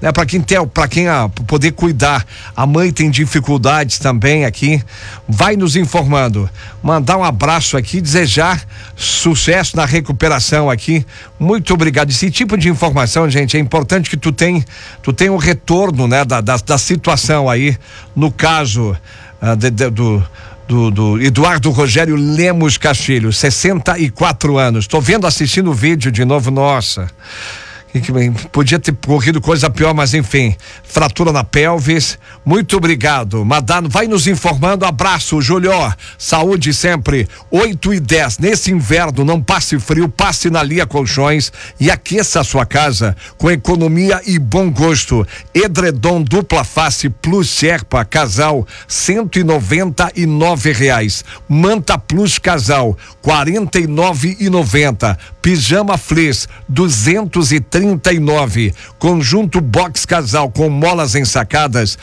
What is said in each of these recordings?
né? Para quem poder cuidar. A mãe tem dificuldades também aqui. Vai nos informando. Mandar um abraço aqui, desejar sucesso na recuperação aqui. Muito obrigado. Esse tipo de informação, gente, é importante que tu tenha um retorno, né? Da situação aí, no caso do Eduardo Rogério Lemos Castilho, 64 anos. Tô assistindo o vídeo de novo, nossa. Podia ter corrido coisa pior, mas enfim, fratura na pelvis. Muito obrigado, Madano, vai nos informando. Abraço, Júlio, saúde sempre. 8h10, nesse inverno não passe frio, passe na Lia Colchões e aqueça a sua casa com economia e bom gosto. Edredom dupla face plus Sherpa casal, R$199. Manta plus casal, R$49,90. Pijama fleece, R$239. Conjunto box casal com molas ensacadas,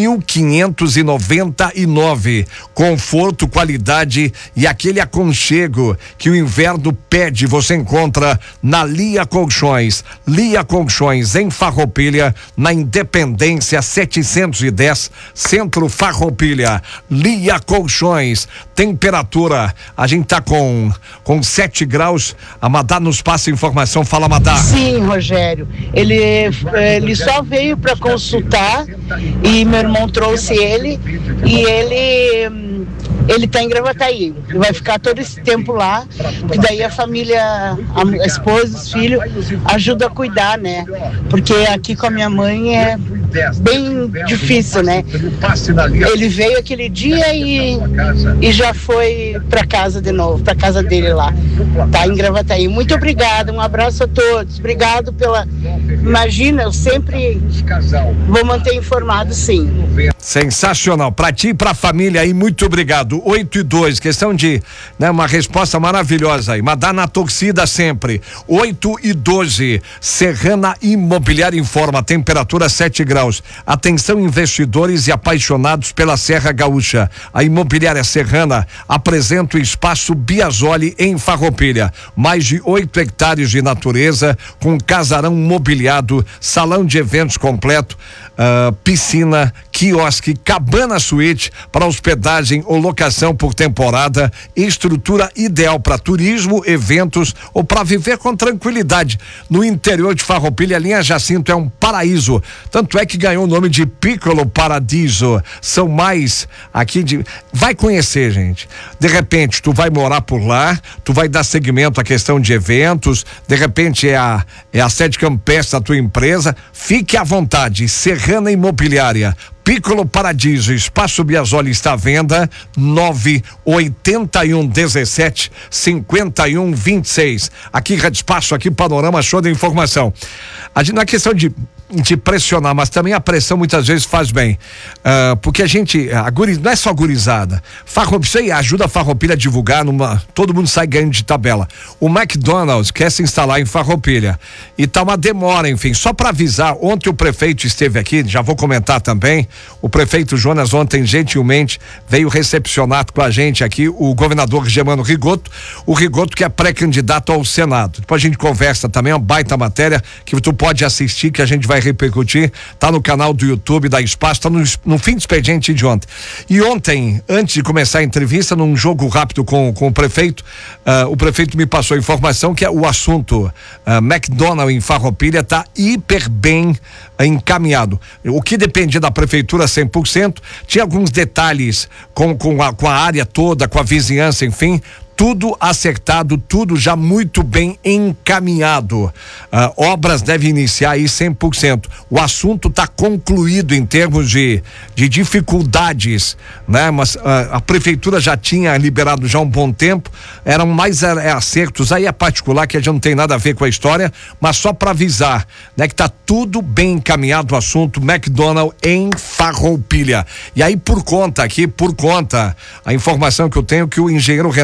R$1.599. Conforto, qualidade e aquele aconchego que o inverno pede, você encontra na Lia Colchões. Lia Colchões em Farroupilha, na Independência 710, Centro Farroupilha. Lia Colchões, temperatura, a gente tá com 7 graus. A Madá nos passa informação. Fala, Madá. Sim, Rogério, ele só veio para consultar e meu irmão trouxe ele e ele tá em Gravataí, ele vai ficar todo esse tempo lá, que daí a família, a esposa, os filhos ajuda a cuidar, né? Porque aqui com a minha mãe é bem difícil, né? Ele veio aquele dia e já foi para casa de novo, para casa dele lá, tá em Gravataí. Muito obrigada, um abraço a todos, obrigado imagina, eu sempre vou manter informado, sim. Sensacional, pra ti e pra família aí, muito obrigado. 8h02, questão de, né, uma resposta maravilhosa aí, mas dá na torcida sempre. 8h12, Serrana Imobiliária informa, temperatura 7 graus. Atenção, investidores e apaixonados pela Serra Gaúcha. A Imobiliária Serrana apresenta o espaço Biasoli em Farroupilha. Mais de 8 hectares de natureza, com casarão mobiliado, salão de eventos completo, piscina, quiosque, cabana suíte para hospedagem ou locação por temporada, estrutura ideal para turismo, eventos ou para viver com tranquilidade. No interior de Farroupilha, a linha Jacinto é um paraíso, tanto é que ganhou o nome de Piccolo Paradiso. São mais aqui vai conhecer, gente. De repente, tu vai morar por lá, tu vai dar seguimento à questão de eventos, de repente é a sede campestre da tua empresa, fique à vontade. Serrana Imobiliária, Piccolo Paradiso, Espaço Biasoli está à venda, 981175126. Aqui Rádio Espaço, aqui Panorama Show de Informação. Na questão de pressionar, mas também a pressão muitas vezes faz bem, porque a gente, não é só gurizada, Farroupilha ajuda a Farroupilha a divulgar, todo mundo sai ganhando de tabela. O McDonald's quer se instalar em Farroupilha e tá uma demora, enfim, só para avisar, ontem o prefeito esteve aqui, já vou comentar também, o prefeito Jonas ontem gentilmente veio recepcionar com a gente aqui o governador Germano Rigoto, o Rigoto que é pré-candidato ao Senado. Depois a gente conversa também, uma baita matéria que tu pode assistir, que a gente vai repercutir, tá no canal do YouTube da Espaço, tá no fim do expediente de ontem. E ontem, antes de começar a entrevista, num jogo rápido com o prefeito, o prefeito me passou a informação que o assunto McDonald's em Farroupilha tá hiper bem encaminhado. O que dependia da prefeitura 100%, tinha alguns detalhes com a área toda, com a vizinhança, enfim, tudo acertado, tudo já muito bem encaminhado. Obras devem iniciar aí 100%. O assunto está concluído em termos de dificuldades, né? Mas a prefeitura já tinha liberado já um bom tempo, eram mais acertos aí, é particular, que a gente não tem nada a ver com a história, mas só para avisar, né, que tá tudo bem encaminhado o assunto McDonald's em Farroupilha. E aí, por conta, a informação que eu tenho que o engenheiro Renato Tartar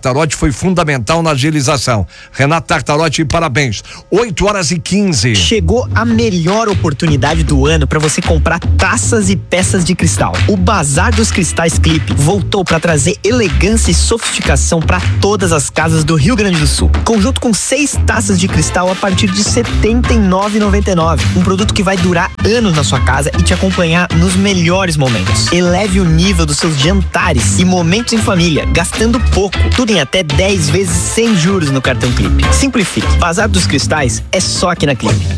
Tartarotti foi fundamental na agilização. Renato Tartarotti, parabéns. 8h15. Chegou a melhor oportunidade do ano para você comprar taças e peças de cristal. O Bazar dos Cristais Clipe voltou para trazer elegância e sofisticação para todas as casas do Rio Grande do Sul. Conjunto com 6 taças de cristal a partir de R$ 79,99. Um produto que vai durar anos na sua casa e te acompanhar nos melhores momentos. Eleve o nível dos seus jantares e momentos em família, gastando pouco. Tudo em até 10 vezes sem juros no cartão Clipe. Simplifique. Bazar dos Cristais é só aqui na Clipe.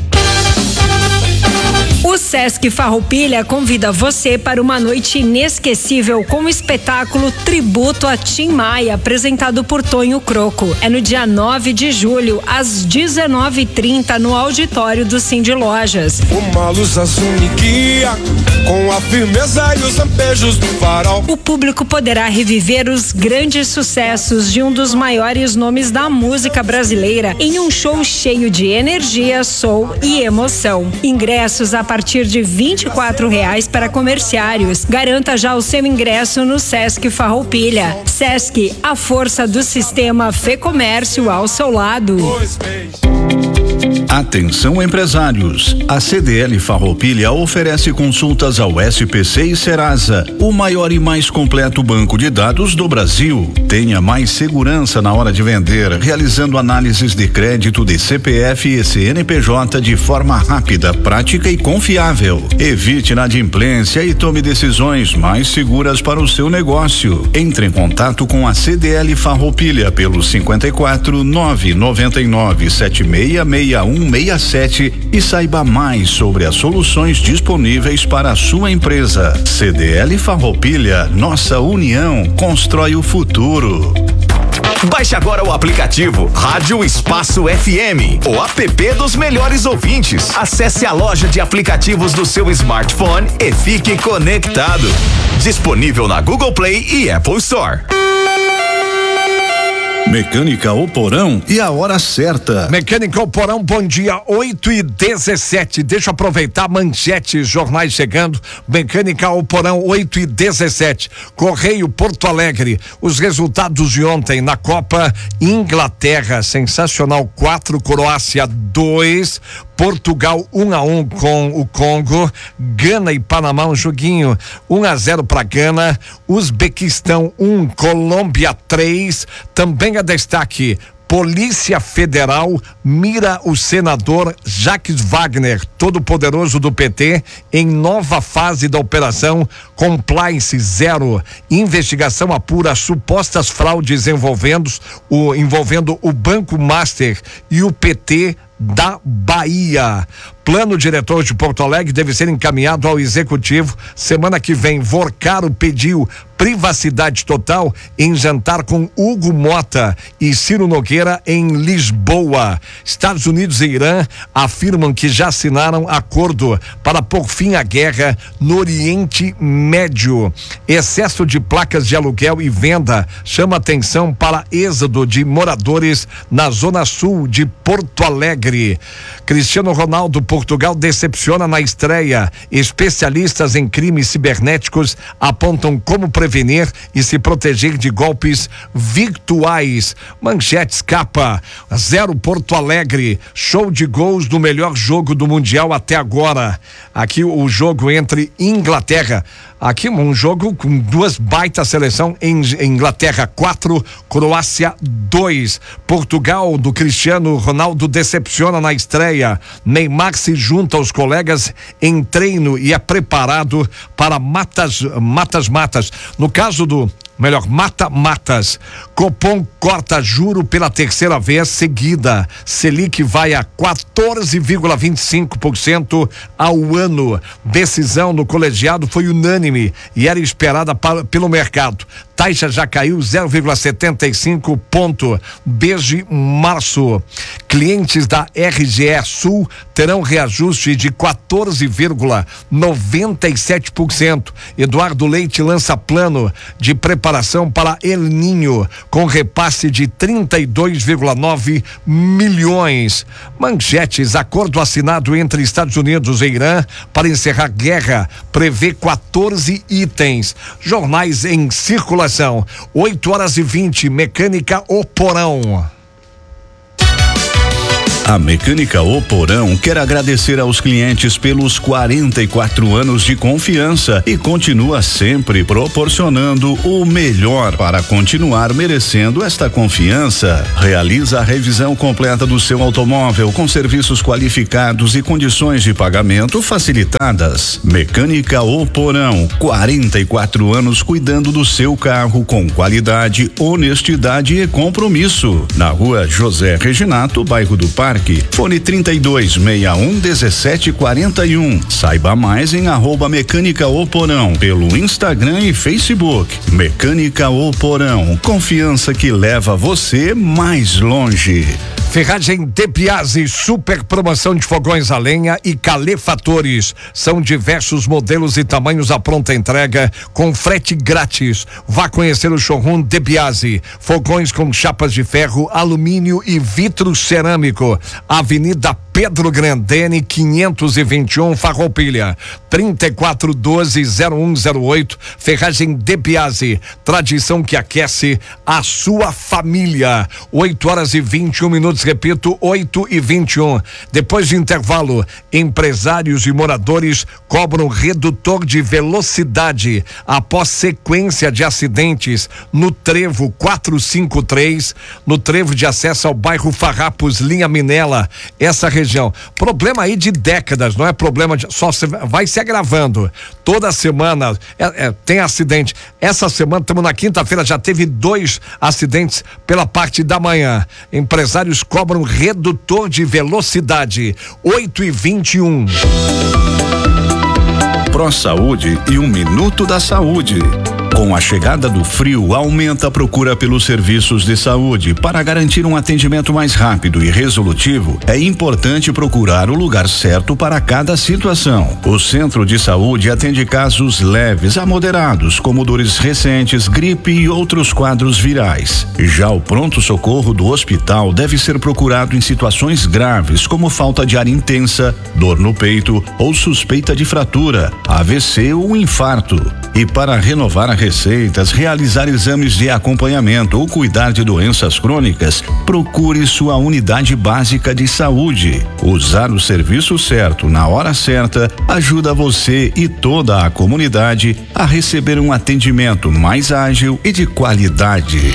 O Sesc Farroupilha convida você para uma noite inesquecível com o espetáculo Tributo a Tim Maia, apresentado por Tonho Croco. É no dia 9 de julho, às 19h30, no auditório do Cindy Lojas. Uma luz azul me guia, com a firmeza e os lampejos do farol. O público poderá reviver os grandes sucessos de um dos maiores nomes da música brasileira em um show cheio de energia, soul e emoção. Ingressos a partir de R$24 para comerciários. Garanta já o seu ingresso no Sesc Farroupilha. Sesc, a força do sistema Fê Comércio ao seu lado. Atenção empresários, a CDL Farroupilha oferece consultas ao SPC e Serasa, o maior e mais completo banco de dados do Brasil. Tenha mais segurança na hora de vender, realizando análises de crédito de CPF e CNPJ de forma rápida, prática e confiável. Evite inadimplência e tome decisões mais seguras para o seu negócio. Entre em contato com a CDL Farroupilha pelo 54 999 766167 e saiba mais sobre as soluções disponíveis para a sua empresa. CDL Farroupilha, nossa união constrói o futuro. Baixe agora o aplicativo Rádio Espaço FM, o app dos melhores ouvintes. Acesse a loja de aplicativos do seu smartphone e fique conectado. Disponível na Google Play e Apple Store. Mecânica O Porão e a hora certa. Mecânica O Porão, bom dia, 8h17. Deixa eu aproveitar, manchetes, jornais chegando. Mecânica O Porão, 8h17. Correio Porto Alegre. Os resultados de ontem na Copa: Inglaterra, sensacional, 4, Croácia 2. Portugal 1-1 com o Congo. Gana e Panamá, um joguinho 1-0 para Gana. Uzbequistão 1, Colômbia 3. Também a destaque: Polícia Federal mira o senador Jacques Wagner, todo-poderoso do PT, em nova fase da operação Compliance Zero. Investigação apura supostas fraudes envolvendo o Banco Master e o PT da Bahia. Plano diretor de Porto Alegre deve ser encaminhado ao executivo semana que vem. Vorcaro pediu privacidade total em jantar com Hugo Mota e Ciro Nogueira em Lisboa. Estados Unidos e Irã afirmam que já assinaram acordo para pôr fim à guerra no Oriente Médio. Excesso de placas de aluguel e venda chama atenção para êxodo de moradores na zona sul de Porto Alegre. Cristiano Ronaldo, Portugal decepciona na estreia. Especialistas em crimes cibernéticos apontam como prevenir e se proteger de golpes virtuais. Manchetes capa: 0 Porto Alegre, show de gols do melhor jogo do Mundial até agora. Aqui o jogo entre Inglaterra. Aqui um jogo com duas baitas seleção. Em Inglaterra 4, Croácia 2. Portugal do Cristiano Ronaldo decepciona na estreia. Neymar se junta aos colegas em treino e é preparado para matas. No caso do mata-matas. Copom corta juro pela terceira vez seguida. Selic vai a 14,25% ao ano. Decisão no colegiado foi unânime e era esperada pelo mercado. Taxa já caiu 0,75 ponto desde março. Clientes da RGE Sul terão reajuste de 14,97%. Eduardo Leite lança plano de preparação para El Ninho com repasse de 32,9 milhões. Manchetes: acordo assinado entre Estados Unidos e Irã para encerrar guerra prevê 14 itens. Jornais em circulação informação. 8h20, Mecânica O Porão. A Mecânica O Porão quer agradecer aos clientes pelos 44 anos de confiança e continua sempre proporcionando o melhor para continuar merecendo esta confiança. Realiza a revisão completa do seu automóvel com serviços qualificados e condições de pagamento facilitadas. Mecânica O Porão, 44 anos cuidando do seu carro com qualidade, honestidade e compromisso. Na Rua José Reginato, bairro do Parque. Fone 3261-1741. Saiba mais em @Mecânica O Porão pelo Instagram e Facebook. Mecânica O Porão, confiança que leva você mais longe. Ferragem De Biasi, super promoção de fogões a lenha e calefatores. São diversos modelos e tamanhos à pronta entrega com frete grátis. Vá conhecer o showroom De Biasi. Fogões com chapas de ferro, alumínio e vidro cerâmico. Avenida Pedro Grandene, 521, Farroupilha. 3412-0108. Ferragem De Biasi. Tradição que aquece a sua família. 8h21. Repito, 8h21. Depois de intervalo, empresários e moradores cobram redutor de velocidade após sequência de acidentes no trevo 453, no trevo de acesso ao bairro Farrapos, linha Minela, essa região. Problema aí de décadas, não é problema de, só vai se agravando. Toda semana tem acidente. Essa semana, estamos na quinta-feira, já teve 2 acidentes pela parte da manhã. Empresários cobram redutor de velocidade. 8h21. ProSaúde e 1 minuto da saúde. Com a chegada do frio, aumenta a procura pelos serviços de saúde. Para garantir um atendimento mais rápido e resolutivo, é importante procurar o lugar certo para cada situação. O Centro de Saúde atende casos leves a moderados, como dores recentes, gripe e outros quadros virais. Já o pronto-socorro do hospital deve ser procurado em situações graves, como falta de ar intensa, dor no peito ou suspeita de fratura, AVC ou infarto. E para renovar a receitas, realizar exames de acompanhamento ou cuidar de doenças crônicas, procure sua unidade básica de saúde. Usar o serviço certo na hora certa ajuda você e toda a comunidade a receber um atendimento mais ágil e de qualidade.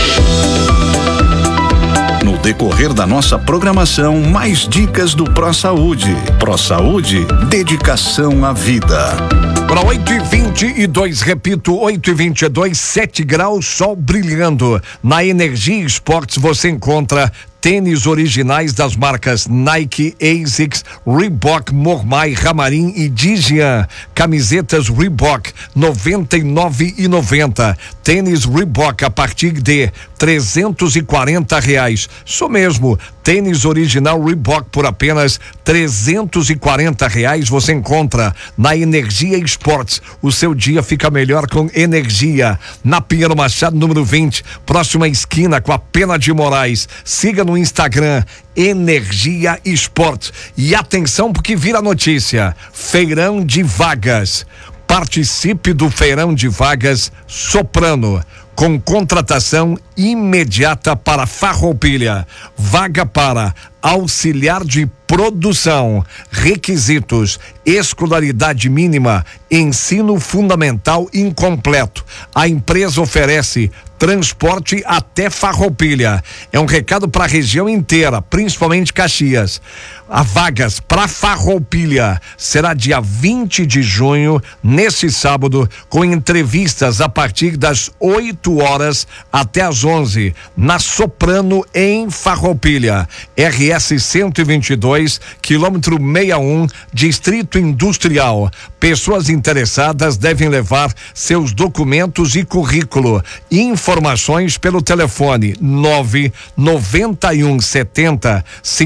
No decorrer da nossa programação, mais dicas do ProSaúde. ProSaúde, dedicação à vida. Para 8h22, repito, 8h22, 7 graus, sol brilhando. Na Energia Esportes você encontra tênis originais das marcas Nike, ASICS, Reebok, Mormai, Ramarim e Digian. Camisetas Reebok, R$99,90. Tênis Reebok a partir de R$340. Isso mesmo, tênis original Reebok por apenas R$340 você encontra na Energia Esportes. O seu dia fica melhor com energia. Na Pinheiro Machado, número 20, próxima esquina com a Pena de Moraes. Siga no Instagram, Energia Esportes. E atenção porque vira notícia, feirão de vagas. Participe do feirão de vagas Soprano, com contratação imediata para Farroupilha. Vaga para auxiliar de produção. Requisitos: escolaridade mínima, ensino fundamental incompleto. A empresa oferece transporte até Farroupilha. É um recado para a região inteira, principalmente Caxias. Há vagas para Farroupilha. Será dia 20 de junho, nesse sábado, com entrevistas a partir das 8 horas até as 11, na Soprano, em Farroupilha. RS 122, quilômetro 61, Distrito Industrial. Pessoas interessadas devem levar seus documentos e currículo. Informações pelo telefone 99170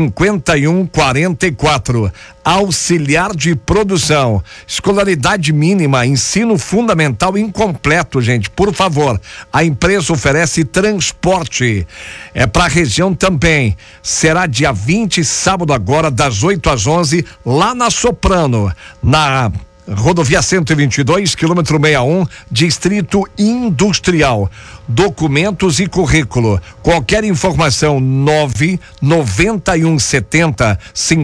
5144. Auxiliar de produção, escolaridade mínima, ensino fundamental incompleto, gente, por favor. A empresa oferece transporte. É para a região também. Será dia 20, sábado agora, das 8 às 11, lá na Soprano, na Rodovia 122, quilômetro 61, Distrito Industrial. Documentos e currículo. Qualquer informação 99170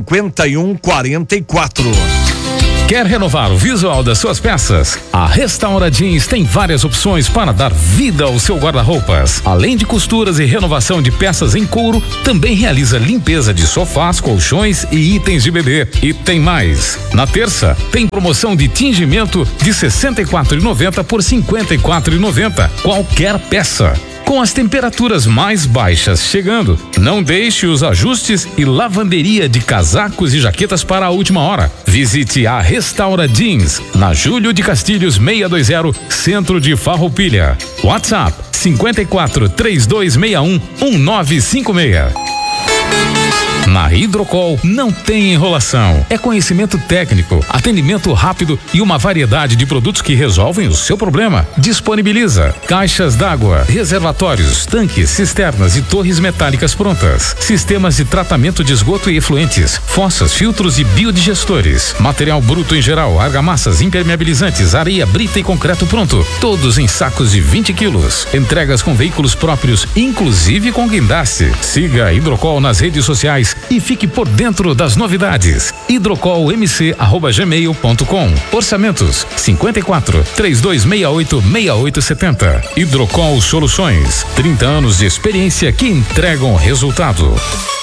5144. Quer renovar o visual das suas peças? A Restaura Jeans tem várias opções para dar vida ao seu guarda-roupas. Além de costuras e renovação de peças em couro, também realiza limpeza de sofás, colchões e itens de bebê. E tem mais. Na terça, tem promoção de tingimento de R$ 64,90 por R$ 54,90. Qualquer peça. Com as temperaturas mais baixas chegando, não deixe os ajustes e lavanderia de casacos e jaquetas para a última hora. Visite a Restaura Jeans, na Júlio de Castilhos 620, Centro de Farroupilha. WhatsApp 54 3261 1956. Na Hidrocol não tem enrolação. É conhecimento técnico, atendimento rápido e uma variedade de produtos que resolvem o seu problema. Disponibiliza caixas d'água, reservatórios, tanques, cisternas e torres metálicas prontas. Sistemas de tratamento de esgoto e efluentes, fossas, filtros e biodigestores. Material bruto em geral, argamassas, impermeabilizantes, areia, brita e concreto pronto. Todos em sacos de 20 quilos. Entregas com veículos próprios, inclusive com guindaste. Siga a Hidrocol nas redes sociais e fique por dentro das novidades. hidrocolmc@gmail.com. Orçamentos 54 3268 6870. Hidrocol Soluções. 30 anos de experiência que entregam resultado.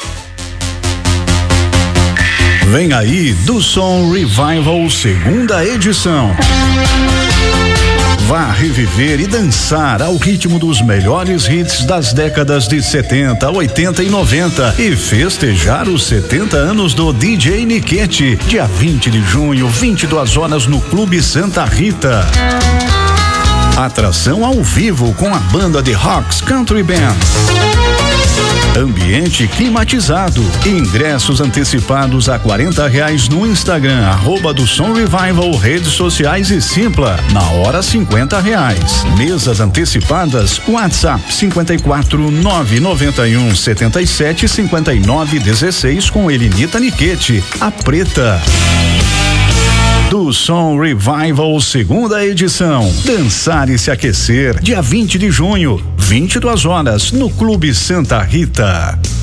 Vem aí do Som Revival, segunda edição. Vá reviver e dançar ao ritmo dos melhores hits das décadas de 70, 80 e 90 e festejar os 70 anos do DJ Niquete, dia 20 de junho, 22 horas no Clube Santa Rita. Atração ao vivo com a banda de Rocks Country Band. Ambiente climatizado. Ingressos antecipados a R$40 no Instagram, @do Som Revival, redes sociais e Simpla. Na hora R$50. Mesas antecipadas, WhatsApp 54 991 77 59 16 com Elinita Niquete, a Preta. Do Som Revival, segunda edição. Dançar e se aquecer, dia 20 de junho, 22 horas, no Clube Santa Rita.